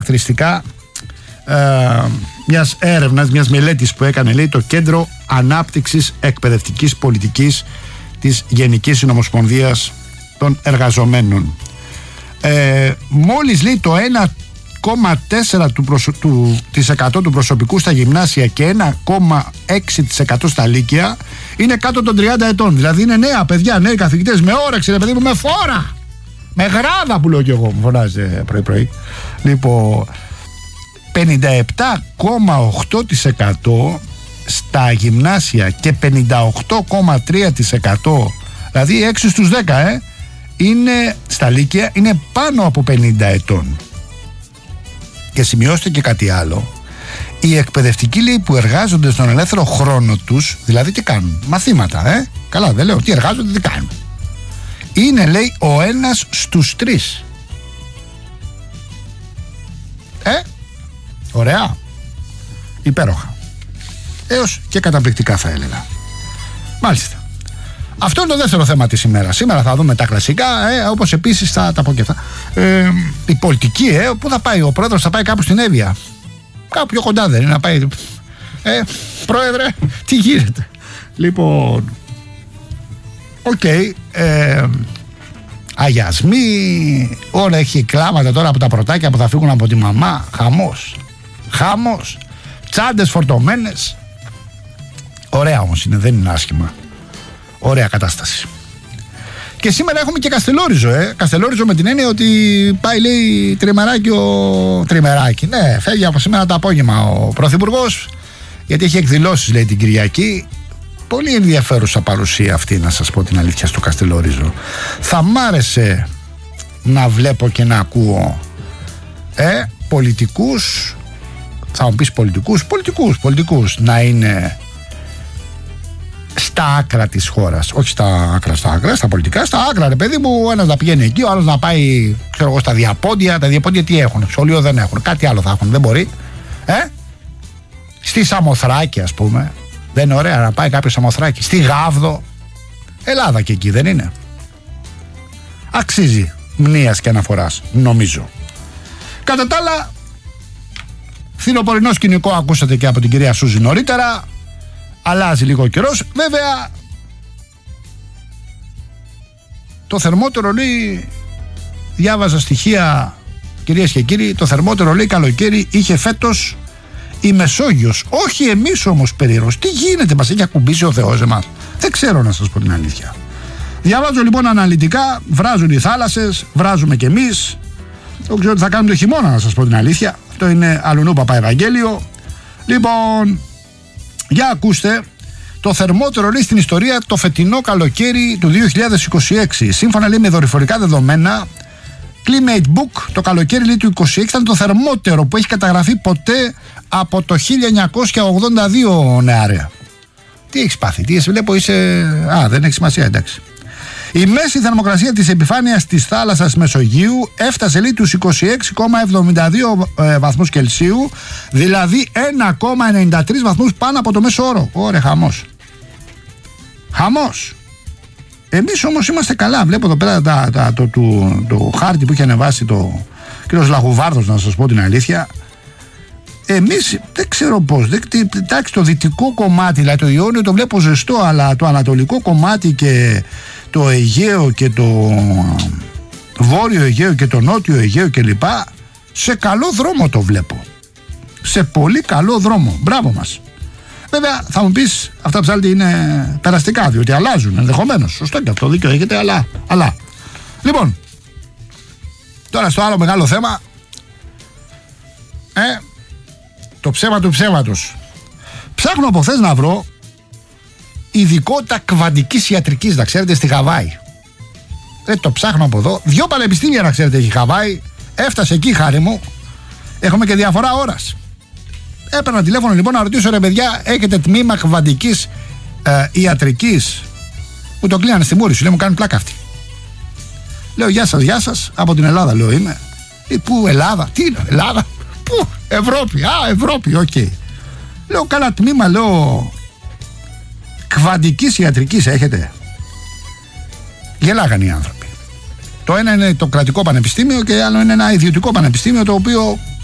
χαρακτηριστικά μιας έρευνας, μιας μελέτης που έκανε, λέει, το Κέντρο Ανάπτυξης Εκπαιδευτικής Πολιτικής της Γενικής Συνομοσπονδίας των Εργαζομένων. Μόλις, λέει, το 1,4% του προσωπικού στα γυμνάσια και 1,6% στα λύκεια είναι κάτω των 30 ετών. Δηλαδή είναι νέα παιδιά, νέοι καθηγητές με όρεξη, ρε παιδί μου, με φόρα, με γράδα που λέω κι εγώ, μου φωνάζετε πρωί-πρωί. Λοιπόν, 57,8% στα γυμνάσια και 58,3%, δηλαδή 6 στους 10 είναι στα λύκεια, είναι πάνω από 50 ετών. Και σημειώστε και κάτι άλλο. Οι εκπαιδευτικοί, λέει, που εργάζονται στον ελεύθερο χρόνο τους, δηλαδή τι κάνουν? Μαθήματα, καλά, δεν λέω τι εργάζονται, τι κάνουν. Είναι, λέει, ο 1 στους 3. Ωραία. Υπέροχα. Έως και καταπληκτικά, θα έλεγα. Μάλιστα. Αυτό είναι το δεύτερο θέμα της ημέρας. Σήμερα θα δούμε τα κλασικά, όπως επίσης θα τα πω και αυτά. Η πολιτική, πού θα πάει? Ο πρόεδρος θα πάει κάπου στην Εύβοια. Κάπου πιο κοντά δεν είναι να πάει? Πρόεδρε, τι γίνεται? Λοιπόν, αγιασμοί, όλα έχει κλάματα τώρα από τα πρωτάκια που θα φύγουν από τη μαμά. Χαμός. Τσάντες φορτωμένες. Ωραία όμως είναι, δεν είναι άσχημα. Ωραία κατάσταση. Και σήμερα έχουμε και Καστελόριζο, Καστελόριζο με την έννοια ότι πάει, λέει, τριμεράκι. Ναι, φεύγει από σήμερα το απόγευμα ο Πρωθυπουργός, γιατί έχει εκδηλώσεις, λέει, την Κυριακή. Πολύ ενδιαφέρουσα παρουσία αυτή, να σας πω την αλήθεια, στο Καστελόριζο. Θα μ' άρεσε να βλέπω και να ακούω πολιτικούς, θα μου πεις πολιτικούς να είναι στα άκρα της χώρας. Όχι στα άκρα, στα πολιτικά, στα άκρα, ρε παιδί μου. Ο ένας να πηγαίνει εκεί, ο άλλος να πάει, ξέρω εγώ, στα διαπόντια. Τα διαπόντια τι έχουν? Σχολείο δεν έχουν, κάτι άλλο θα έχουν, δεν μπορεί. Στη Σαμοθράκη, ας πούμε. Δεν είναι ωραία να πάει κάποιο Σαμοθράκη? Στη Γάβδο. Ελλάδα και εκεί δεν είναι? Αξίζει μνήας και αναφοράς, νομίζω. Κατά τα άλλα, φθινοπορεινό σκηνικό ακούσατε και από την κυρία Σούζη νωρίτερα. Αλλάζει λίγο ο καιρός. Βέβαια, το θερμότερο, λέει, διάβαζα στοιχεία, κυρίες και κύριοι, το θερμότερο, λέει, καλοκαίρι είχε φέτος η Μεσόγειος. Όχι εμείς όμως, περίεργος. Τι γίνεται, μας έχει ακουμπήσει ο Θεός εμάς? Δεν ξέρω, να σας πω την αλήθεια. Διαβάζω λοιπόν αναλυτικά, βράζουν οι θάλασσες, βράζουμε κι εμείς. Δεν ξέρω τι θα κάνουμε το χειμώνα, να σας πω την αλήθεια. Αυτό είναι αλουνού Παπαευαγγέλιο. Λοιπόν, για ακούστε, το θερμότερο, λέει, στην ιστορία το φετινό καλοκαίρι του 2026. Σύμφωνα, λέει, με δορυφορικά δεδομένα, Climate Book, το καλοκαίρι, λέει, του 2026 ήταν το θερμότερο που έχει καταγραφεί ποτέ από το 1982, νεάρια. Τι έχεις πάθει? Τι εσύ βλέπω, δεν έχει σημασία, εντάξει. Η μέση θερμοκρασία της επιφάνειας της θάλασσας Μεσογείου έφτασε, λέει, τους 26,72 βαθμούς Κελσίου, δηλαδή 1,93 βαθμούς πάνω από το μέσο όρο. Ωραία, χαμός. Εμείς όμως είμαστε καλά. Βλέπω εδώ πέρα το χάρτη που είχε ανεβάσει το κύριος Λαγουβάρδος, να σας πω την αλήθεια. Εμείς δεν ξέρω πώς. Εντάξει, το δυτικό κομμάτι, δηλαδή το Ιόνιο, το βλέπω ζεστό, αλλά το ανατολικό κομμάτι και το Αιγαίο και το βόρειο Αιγαίο και το νότιο Αιγαίο κλπ, σε καλό δρόμο το βλέπω. Σε πολύ καλό δρόμο. Μπράβο μας. Βέβαια θα μου πεις, αυτά ψάλτη είναι περαστικά, διότι αλλάζουν ενδεχομένως. Σωστό και αυτό, δίκιο έχετε, αλλά. Λοιπόν, τώρα στο άλλο μεγάλο θέμα, το ψέμα του ψέματος. Ψάχνω από χθες να βρω ειδικότητα κβαντικής ιατρικής, να ξέρετε, στη Χαβάη. Το ψάχνω από εδώ. 2 πανεπιστήμια, να ξέρετε, έχει Χαβάη. Έφτασε εκεί, χάρη μου. Έχουμε και διαφορά ώρας. Έπαιρνα τηλέφωνο λοιπόν να ρωτήσω, ρε παιδιά, έχετε τμήμα κβαντικής ιατρικής? Μου το κλείνανε στη μούρη σου, λέει, μου κάνουν πλάκα αυτοί. Λέω, γεια σας, από την Ελλάδα, λέω, είμαι. Πού, Ελλάδα? Τι είναι, Ελλάδα? Πού, Ευρώπη? Ευρώπη, οκ. Λέω, καλά τμήμα, λέω, κβαντικής ιατρικής έχετε? Γελάγανε οι άνθρωποι. Το ένα είναι το κρατικό πανεπιστήμιο και άλλο είναι ένα ιδιωτικό πανεπιστήμιο, το οποίο